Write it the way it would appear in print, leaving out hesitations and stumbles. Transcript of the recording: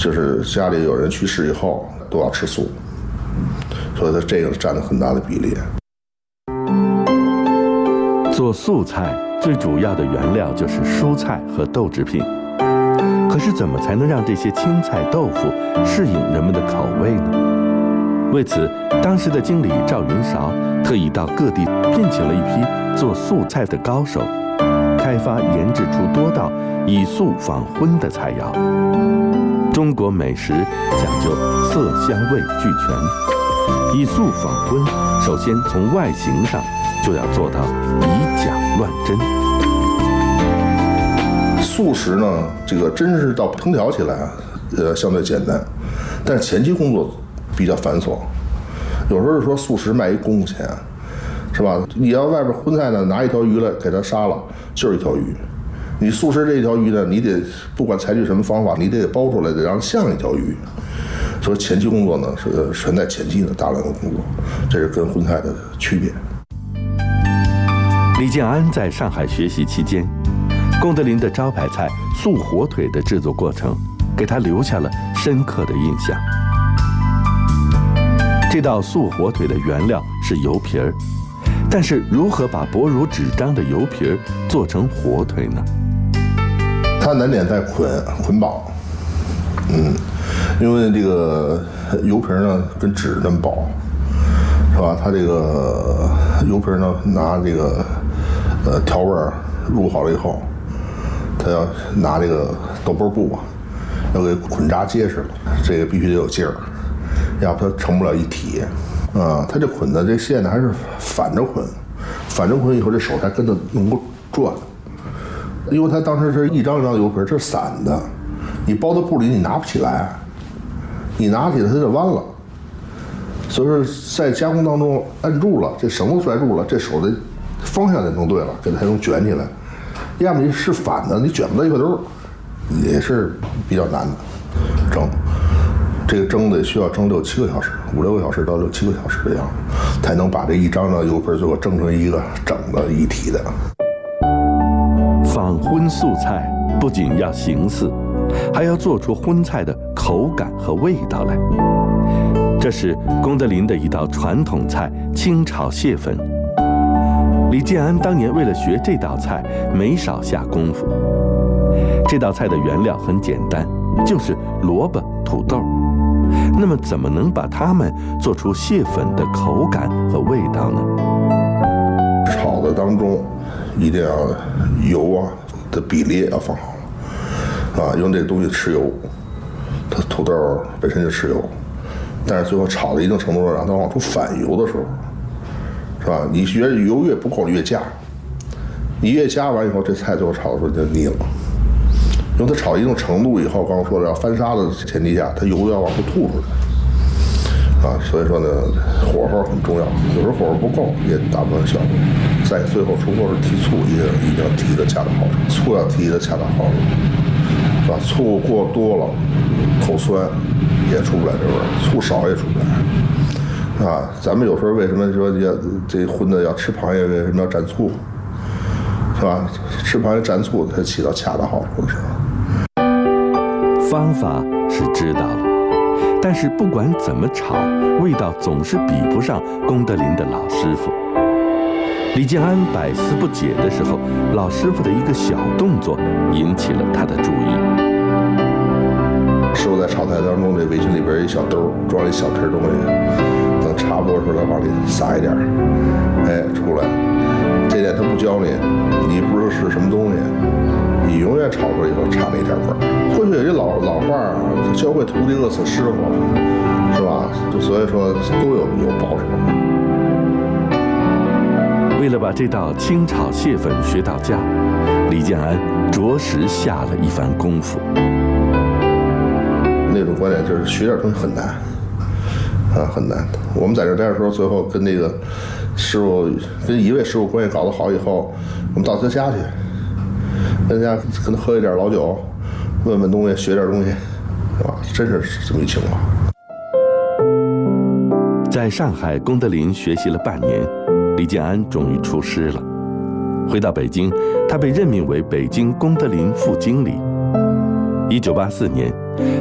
就是家里有人去世以后都要吃素，所以它这个占了很大的比例。 做素菜最主要的原料就是蔬菜和豆制品，可是怎么才能让这些青菜豆腐适应人们的口味呢？为此，当时的经理赵云韶特意到各地聘请了一批做素菜的高手，开发研制出多道以素仿荤的菜肴。中国美食讲究色香味俱全，以素仿荤，首先从外形上就要做到以假乱真。 素食呢，这个真是到烹调起来相对简单，但是前期工作比较繁琐。有时候说素食卖一功夫钱，是吧？你要外边荤菜呢，拿一条鱼来给它杀了，就是一条鱼。你素食这一条鱼呢，你得不管采取什么方法，你得包出来，得让它像一条鱼。所以前期工作呢是全在前期的大量的工作，这是跟荤菜的区别。 李建安在上海学习期间，龚德林的招牌菜素火腿的制作过程给他留下了深刻的印象。这道素火腿的原料是油皮儿，但是如何把薄如纸张的油皮儿做成火腿呢？ 它难点在捆绑，因为这个油皮呢跟纸那么薄，是吧？它这个油皮呢拿这个调味入好了以后，它要拿这个豆包布要给捆扎结实了，这个必须得有劲儿，要不它成不了一体啊。它这捆的这线呢还是反着捆，反着捆以后这手才跟着能够转。因为它当时是一张一张油皮，这是散的，你包到布里你拿不起来，你拿起来它就弯了。所以说在加工当中按住了，这绳子拽住了，这手的方向得弄对了，给它才能卷起来。要么你是反的，你卷不到一块兜，也是比较难的。蒸，这个蒸得需要蒸6、7个小时，5、6个小时到6、7个小时这样，才能把这一张张油皮最后蒸成一个整的一体的。 仿荤素菜不仅要形似，还要做出荤菜的口感和味道来。这是龚德林的一道传统菜——清炒蟹粉。李建安当年为了学这道菜，没少下功夫。这道菜的原料很简单，就是萝卜、土豆。那么，怎么能把它们做出蟹粉的口感和味道呢？ 炒的当中一定要油的比例要放好，因为这个东西吃油，它土豆本身就吃油，但是最后炒到一定程度上，让它往出反油的时候，是吧？你觉得油越不够，你越加，你越加完以后，这菜最后炒的时候就腻了。因为它炒一定程度以后，刚刚说的要翻砂的前提下，它油要往出吐出来，所以说呢，火候很重要，有时候火候不够也达不到效果。在最后出锅时提醋，一定要提的恰到好处，醋要提的恰到好处，是吧？醋过多了，口酸也出不来这味儿，醋少也出不来。咱们有时候为什么说这荤的要吃螃蟹，为什么要蘸醋？是吧？吃螃蟹蘸醋才起到恰到好处的时候。 方法是知道了，但是不管怎么炒，味道总是比不上龚德林的老师傅。李建安百思不解的时候，老师傅的一个小动作引起了他的注意。 师傅在炒菜当中，这围裙里边一小兜装了一小瓶东西，等差不多时候往里撒一点，出来。这点他不教你，你不知道是什么东西，你永远炒出来以后差那点味儿。过去有一老话教会徒弟饿死师傅，是吧？所以说都有报酬。 为了把这道清炒蟹粉学到家，李建安着实下了一番功夫。 那种观点就是学点东西很难，很难。我们在这待的时候，最后跟那个师傅，跟一位师傅关系搞得好以后，我们到他家去，跟他喝一点老酒，问问东西，学点东西，是吧？真是这么一情况。 在上海龚德林学习了半年，李建安终于出师了。回到北京，他被任命为北京龚德林副经理。1984年，